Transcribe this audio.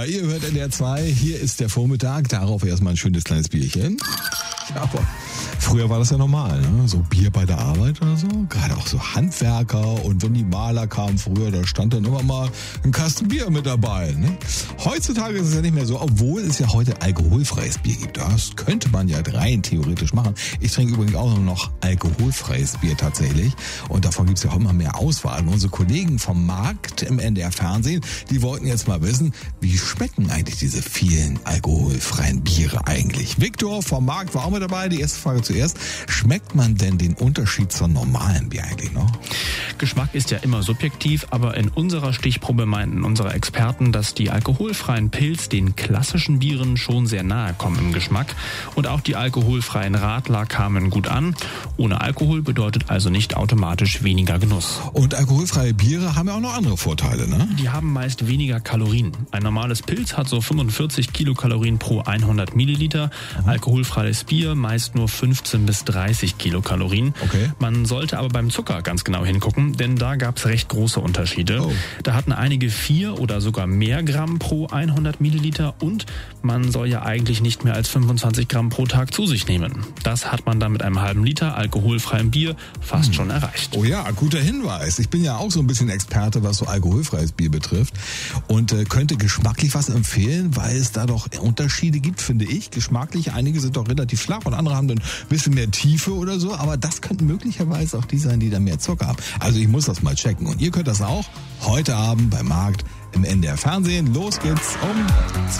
Ja, ihr hört NDR 2, hier ist der Vormittag, darauf erstmal ein schönes kleines Bierchen. Ja, aber früher war das ja normal, ne? So Bier bei der Arbeit oder so. Gerade auch so Handwerker und wenn die Maler kamen früher, da stand dann immer mal ein Kasten Bier mit dabei. Ne? Heutzutage ist es ja nicht mehr so, obwohl es ja heute alkoholfreies Bier gibt. Das könnte man ja rein theoretisch machen. Ich trinke übrigens auch noch alkoholfreies Bier tatsächlich. Und davon gibt es ja auch immer mehr Auswahl. Und unsere Kollegen vom Markt im NDR Fernsehen, die wollten jetzt mal wissen, wie schmecken eigentlich diese vielen alkoholfreien Biere eigentlich? Viktor vom Markt war auch mit dabei. Die erste Frage zuerst. Schmeckt man denn den Unterschied zum normalen Bier eigentlich noch? Geschmack ist ja immer subjektiv, aber in unserer Stichprobe meinten unsere Experten, dass die alkoholfreien Pils den klassischen Bieren schon sehr nahe kommen im Geschmack. Und auch die alkoholfreien Radler kamen gut an. Ohne Alkohol bedeutet also nicht automatisch weniger Genuss. Und alkoholfreie Biere haben ja auch noch andere Vorteile, ne? Die haben meist weniger Kalorien. Ein normales Pils hat so 45 Kilokalorien pro 100 Milliliter. Alkoholfreies Bier meist nur 15 bis 30 Kilokalorien. Okay. Man sollte aber beim Zucker ganz genau hingucken, denn da gab es recht große Unterschiede. Oh. Da hatten einige 4 oder sogar mehr Gramm pro 100 Milliliter und man soll ja eigentlich nicht mehr als 25 Gramm pro Tag zu sich nehmen. Das hat man dann mit einem halben Liter alkoholfreiem Bier fast schon erreicht. Oh ja, guter Hinweis. Ich bin ja auch so ein bisschen Experte, was so alkoholfreies Bier betrifft und könnte geschmacklich was empfehlen, weil es da doch Unterschiede gibt, finde ich. Geschmacklich, einige sind doch relativ flach und andere haben dann ein bisschen mehr Tiefe oder so, aber das könnten möglicherweise auch die sein, die da mehr Zucker haben. Also ich muss das mal checken und ihr könnt das auch heute Abend beim Markt im NDR Fernsehen. Los geht's um